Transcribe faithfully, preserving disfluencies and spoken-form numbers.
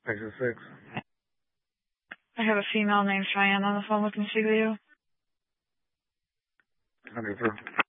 Exit six. I have a female named Cheyenne on the phone looking to speak with you. I'll get through.